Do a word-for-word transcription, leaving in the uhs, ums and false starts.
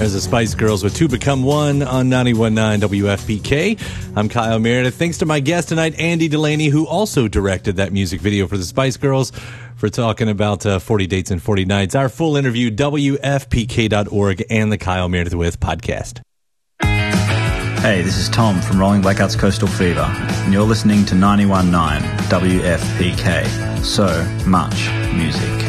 There's the Spice Girls with Two Become One on ninety-one point nine W F P K. I'm Kyle Meredith. Thanks to my guest tonight, Andy Delaney, who also directed that music video for the Spice Girls, for talking about uh, forty Dates and forty Nights. Our full interview, W F P K dot org and the Kyle Meredith With podcast. Hey, this is Tom from Rolling Blackouts Coastal Fever, and you're listening to ninety-one point nine W F P K. So much music.